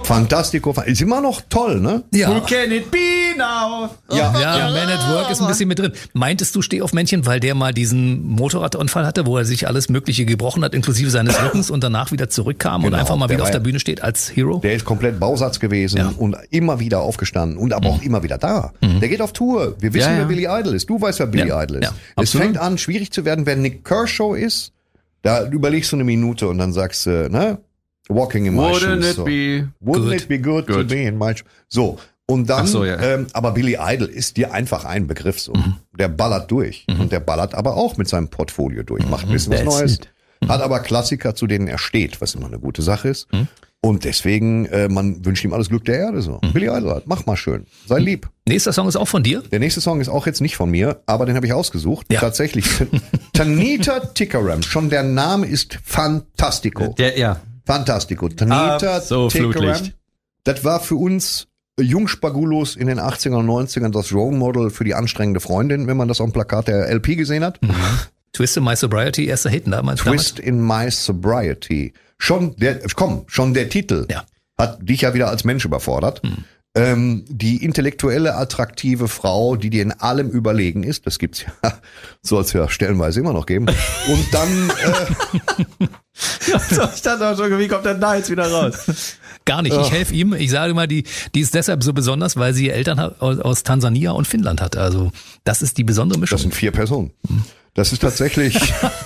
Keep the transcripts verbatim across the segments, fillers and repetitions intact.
Fantastico. Ist immer noch toll, ne? Ja. Who can it be now? Ja, ja, Man at Work ist ein bisschen mit drin. Meintest du Stehaufmännchen, weil der mal diesen Motorradunfall hatte, wo er sich alles Mögliche gebrochen hat, inklusive seines Rückens und danach wieder zurückkam Genau, und einfach mal der wieder auf war der ja- Bühne steht als Hero? Der ist komplett Bausatz gewesen Ja. und immer wieder aufgestanden und aber auch immer wieder da. Der geht auf Tour. Wir wissen, Ja, ja. wer Billy Idol ist. Du weißt, wer Billy Ja, Idol ist. ja, es absolut. fängt an, schwierig zu werden, wer Nick Kershaw ist. Da überlegst du eine Minute und dann sagst du, ne? Walking in my Wouldn't shoes. it So. be? Wouldn't good? it be good, to Good. be in my shoes? So. Und dann, Ach so, ja. ähm, aber Billy Idol ist dir einfach ein Begriff so. Mhm. Der ballert durch. Und der ballert aber auch mit seinem Portfolio durch. Macht ein bisschen was That's Neues. it. Hat aber Klassiker, zu denen er steht, was immer eine gute Sache ist. Mhm. Und deswegen, äh, man wünscht ihm alles Glück der Erde so. Billy Idol, mach mal schön. Sei lieb. Nächster Song ist auch von dir? Der nächste Song ist auch jetzt nicht von mir, aber den habe ich ausgesucht. Ja. Tatsächlich. Tanita Tikaram. Schon der Name ist Fantastico. Der, ja. Fantastico. Tanita Ah, so Tikaram. Flutlicht. Das war für uns Jungspagulos in den achtzigern und neunzigern das Role Model für die anstrengende Freundin, wenn man das auf dem Plakat der L P gesehen hat. Twist in My Sobriety, erster Hit damals. Twist in My Sobriety. Schon der, komm, schon der Titel Ja. hat dich ja wieder als Mensch überfordert. Ähm, die intellektuelle, attraktive Frau, die dir in allem überlegen ist, das gibt's ja, soll es ja stellenweise immer noch geben. Und dann, äh, So, ich dachte auch schon, wie kommt denn da jetzt wieder raus? Gar nicht, ich Ach. helfe ihm. Ich sage mal, die, die ist deshalb so besonders, weil sie Eltern hat- aus, aus Tansania und Finnland hat. Also das ist die besondere Mischung. das sind vier Personen. Das ist tatsächlich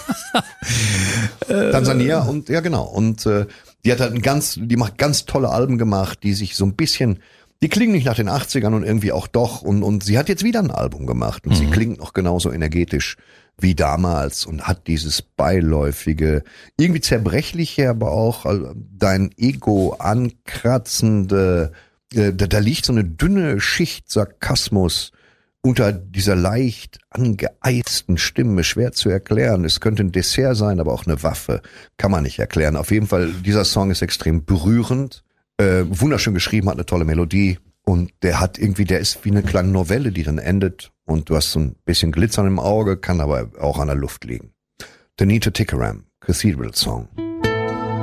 Tansania und ja genau. Und äh, die hat halt ein ganz, die macht ganz tolle Alben gemacht, die sich so ein bisschen, die klingen nicht nach den achtzigern und irgendwie auch doch. Und, und sie hat jetzt wieder ein Album gemacht und sie klingt noch genauso energetisch wie damals und hat dieses beiläufige, irgendwie zerbrechliche, aber auch äh, dein Ego ankratzende, äh, da, da liegt so eine dünne Schicht Sarkasmus unter dieser leicht angeeisten Stimme, schwer zu erklären. Es könnte ein Dessert sein, aber auch eine Waffe. Kann man nicht erklären. Auf jeden Fall, dieser Song ist extrem berührend, äh, wunderschön geschrieben, hat eine tolle Melodie und der hat irgendwie, der ist wie eine kleine Novelle, die dann endet und du hast so ein bisschen Glitzern im Auge, kann aber auch an der Luft liegen. Tanita Tikaram, Cathedral Song.